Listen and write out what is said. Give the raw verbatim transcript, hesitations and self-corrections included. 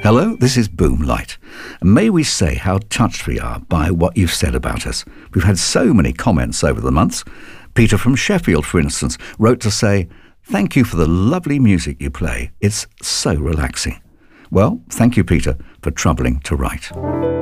Hello, this is Boomlight. And may we say how touched we are by what you've said about us. We've had so many comments over the months. Peter from Sheffield, for instance, wrote to say, "Thank you for the lovely music you play. It's so relaxing." Well, thank you, Peter, for troubling to write.